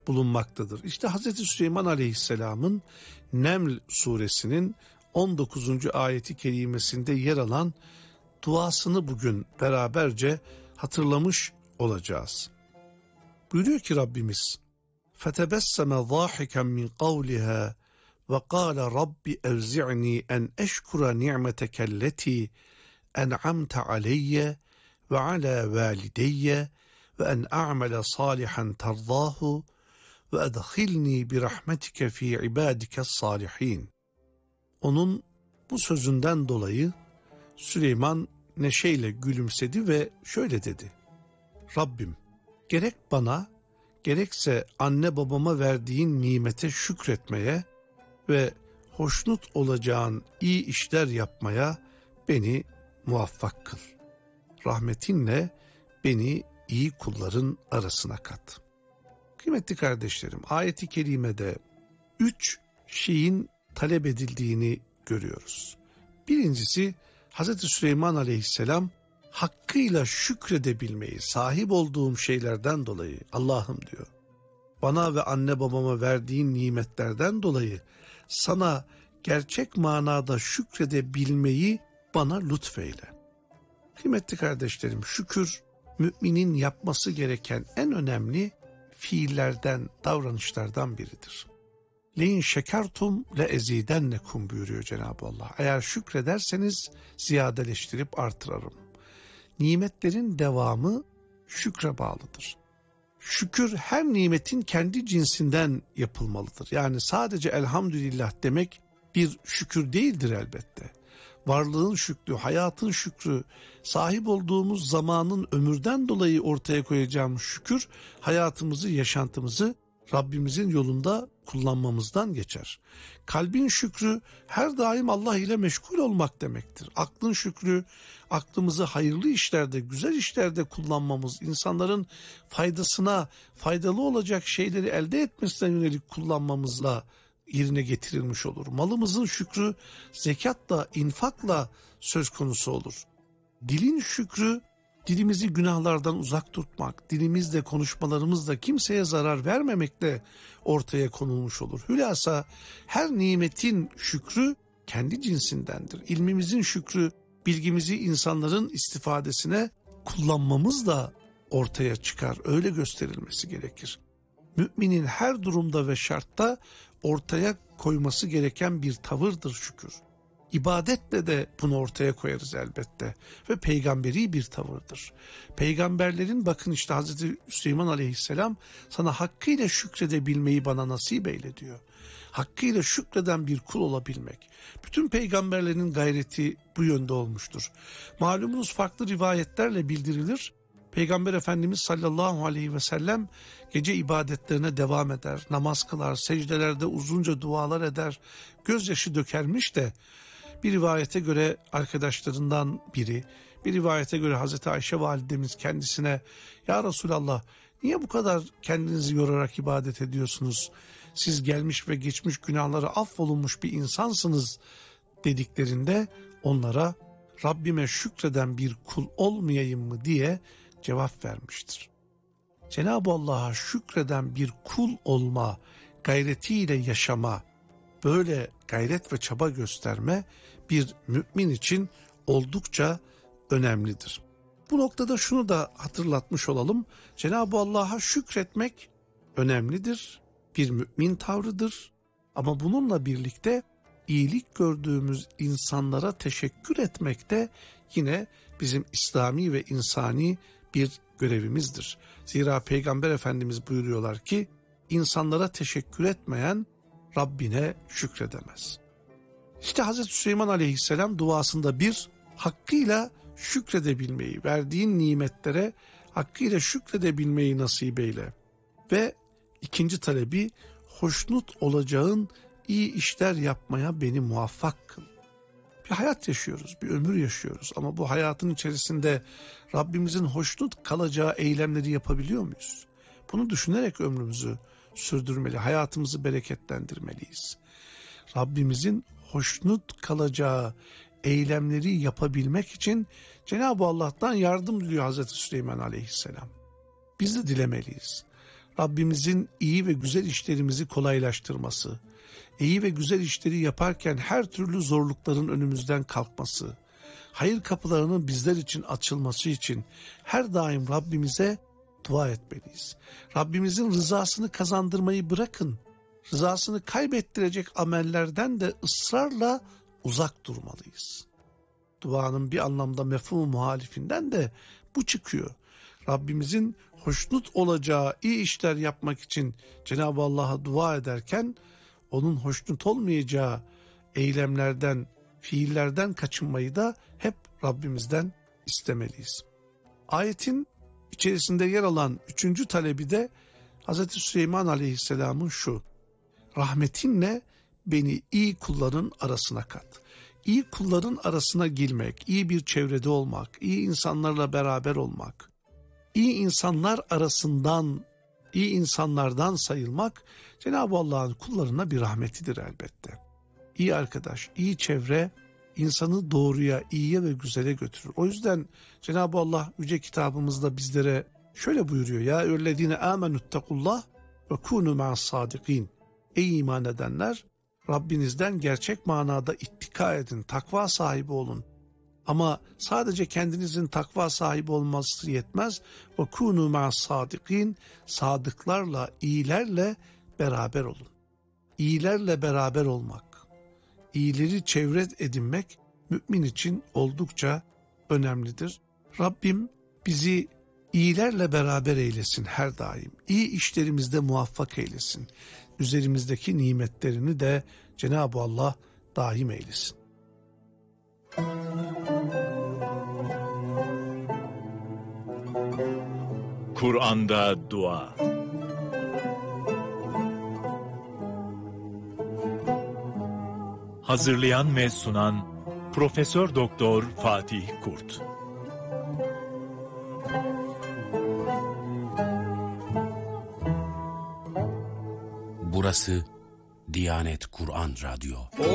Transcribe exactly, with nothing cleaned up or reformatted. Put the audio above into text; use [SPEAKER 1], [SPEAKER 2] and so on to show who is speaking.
[SPEAKER 1] bulunmaktadır. İşte Hazreti Süleyman Aleyhisselam'ın Neml suresinin on dokuzuncu ayeti kerimesinde yer alan duasını bugün beraberce hatırlamış olacağız. Buyuruyor ki Rabbimiz: فَتَبَسَّمَ ضَاحِكًا مِنْ قَوْلِهَا وَقَالَ رَبِّ اَوْزِعْنِي اَنْ اَشْكُرَ نِعْمَتَكَ الَّتِي اَنْعَمْتَ عَلَيَّ وَعَلَى وَالِدَيَّ وَاَنْ اَعْمَلَ صَالِحًا تَرْضَاهُ وَاَدْخِلْنِي بِرَحْمَتِكَ ف۪ي عِبَادِكَ الصَّالِح۪ينَ. Onun bu sözünden dolayı Süleyman neşeyle gülümsedi ve şöyle dedi: Rabbim, gerek bana gerekse anne babama verdiğin nimete şükretmeye ve hoşnut olacağın iyi işler yapmaya beni muvaffak kıl. Rahmetinle beni iyi kulların arasına kat. Kıymetli kardeşlerim, ayet-i kerimede üç şeyin talep edildiğini görüyoruz. Birincisi, Hazreti Süleyman Aleyhisselam hakkıyla şükredebilmeyi, sahip olduğum şeylerden dolayı Allah'ım diyor, bana ve anne babama verdiğin nimetlerden dolayı sana gerçek manada şükredebilmeyi bana lütfeyle. Kıymetli kardeşlerim, şükür müminin yapması gereken en önemli fiillerden, davranışlardan biridir. Leyin şekertum le ezidennekum buyuruyor Cenab-ı Allah. Eğer şükrederseniz ziyadeleştirip artırarım. Nimetlerin devamı şükre bağlıdır. Şükür her nimetin kendi cinsinden yapılmalıdır. Yani sadece elhamdülillah demek bir şükür değildir elbette. Varlığın şükrü, hayatın şükrü, sahip olduğumuz zamanın ömürden dolayı ortaya koyacağımız şükür, hayatımızı, yaşantımızı Rabbimizin yolunda kullanmamızdan geçer. Kalbin şükrü her daim Allah ile meşgul olmak demektir. Aklın şükrü, aklımızı hayırlı işlerde, güzel işlerde kullanmamız, insanların faydasına, faydalı olacak şeyleri elde etmesine yönelik kullanmamızla yerine getirilmiş olur. Malımızın şükrü zekatla, infakla söz konusu olur. Dilin şükrü, dilimizi günahlardan uzak tutmak, dilimizle, konuşmalarımızla kimseye zarar vermemekle ortaya konulmuş olur. Hülasa her nimetin şükrü kendi cinsindendir. İlmimizin şükrü, bilgimizi insanların istifadesine kullanmamızla ortaya çıkar. Öyle gösterilmesi gerekir. Müminin her durumda ve şartta ortaya koyması gereken bir tavırdır şükür. İbadetle de bunu ortaya koyarız elbette ve peygamberi bir tavırdır. Peygamberlerin bakın işte Hazreti Süleyman Aleyhisselam sana hakkıyla şükredebilmeyi bana nasip eyle diyor. Hakkıyla şükreden bir kul olabilmek. Bütün peygamberlerin gayreti bu yönde olmuştur. Malumunuz farklı rivayetlerle bildirilir. Peygamber Efendimiz sallallahu aleyhi ve sellem gece ibadetlerine devam eder, namaz kılar, secdelerde uzunca dualar eder, gözyaşı dökermiş de bir rivayete göre arkadaşlarından biri, bir rivayete göre Hazreti Ayşe validemiz kendisine ya Resulallah niye bu kadar kendinizi yorarak ibadet ediyorsunuz? Siz gelmiş ve geçmiş günahları affolunmuş bir insansınız dediklerinde onlara Rabbime şükreden bir kul olmayayım mı diye cevap vermiştir. Cenab-ı Allah'a şükreden bir kul olma, gayretiyle yaşama, böyle gayret ve çaba gösterme bir mümin için oldukça önemlidir. Bu noktada şunu da hatırlatmış olalım. Cenab-ı Allah'a şükretmek önemlidir, bir mümin tavrıdır. Ama bununla birlikte iyilik gördüğümüz insanlara teşekkür etmek de yine bizim İslami ve insani bir görevimizdir. Zira Peygamber Efendimiz buyuruyorlar ki insanlara teşekkür etmeyen Rabbine şükredemez. İşte Hazreti Süleyman Aleyhisselam duasında bir, hakkıyla şükredebilmeyi, verdiğin nimetlere hakkıyla şükredebilmeyi nasip eyle. Ve ikinci talebi, hoşnut olacağın iyi işler yapmaya beni muvaffak kıl. Bir hayat yaşıyoruz, bir ömür yaşıyoruz ama bu hayatın içerisinde Rabbimizin hoşnut kalacağı eylemleri yapabiliyor muyuz? Bunu düşünerek ömrümüzü sürdürmeli, hayatımızı bereketlendirmeliyiz. Rabbimizin hoşnut kalacağı eylemleri yapabilmek için Cenab-ı Allah'tan yardım diliyor Hazreti Süleyman Aleyhisselam. Biz de dilemeliyiz. Rabbimizin iyi ve güzel işlerimizi kolaylaştırması, iyi ve güzel işleri yaparken her türlü zorlukların önümüzden kalkması, hayır kapılarının bizler için açılması için her daim Rabbimize dua etmeliyiz. Rabbimizin rızasını kazandırmayı bırakın, rızasını kaybettirecek amellerden de ısrarla uzak durmalıyız. Duanın bir anlamda mefhum muhalifinden de bu çıkıyor. Rabbimizin hoşnut olacağı iyi işler yapmak için Cenab-ı Allah'a dua ederken onun hoşnut olmayacağı eylemlerden, fiillerden kaçınmayı da hep Rabbimizden istemeliyiz. Ayetin içerisinde yer alan üçüncü talebi de Hazreti Süleyman Aleyhisselam'ın şu: rahmetinle beni iyi kulların arasına kat. İyi kulların arasına girmek, iyi bir çevrede olmak, iyi insanlarla beraber olmak, iyi insanlar arasından, iyi insanlardan sayılmak Cenab-ı Allah'ın kullarına bir rahmetidir elbette. İyi arkadaş, iyi çevre insanı doğruya, iyiye ve güzele götürür. O yüzden Cenab-ı Allah yüce kitabımızda bizlere şöyle buyuruyor: ya eyyühellezine amenüttekullah ve kûnû ma'as-sâdikîn. Ey iman edenler, Rabbinizden gerçek manada ittika edin, takva sahibi olun. Ama sadece kendinizin takva sahibi olması yetmez. Ve kûnû ma'as-sâdikîn, sadıklarla, iyilerle beraber olun. İyilerle beraber olmak, iyileri çevre edinmek mümin için oldukça önemlidir. Rabbim bizi iyilerle beraber eylesin her daim. İyi işlerimizde muvaffak eylesin. Üzerimizdeki nimetlerini de Cenab-ı Allah daim eylesin.
[SPEAKER 2] Kur'an'da dua. Hazırlayan ve sunan Profesör Doktor Fatih Kurt.
[SPEAKER 3] Burası Diyanet Kur'an Radyo.